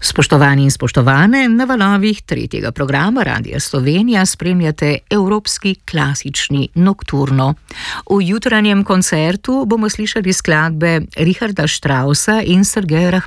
Spoštovani in spoštovane, na valovih tretjega programa Radia Slovenija spremljate Evropski klasični nokturno. V jutranjem koncertu bomo slišali skladbe Richarda Straussa in Sergeja